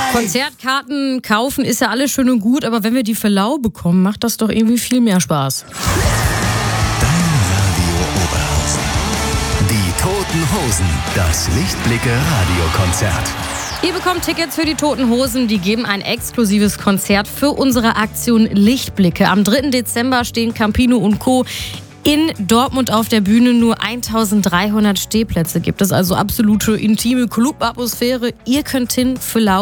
Konzertkarten kaufen ist ja alles schön und gut, aber wenn wir die für lau bekommen, macht das doch irgendwie viel mehr Spaß. Dein Radio Oberhausen. Die Toten Hosen. Das Lichtblicke-Radiokonzert. Ihr bekommt Tickets für die Toten Hosen. Die geben ein exklusives Konzert für unsere Aktion Lichtblicke. Am 3. Dezember stehen Campino und Co. in Dortmund auf der Bühne. Nur 1300 Stehplätze gibt es, also absolute intime Clubatmosphäre. Ihr könnt hin für lau.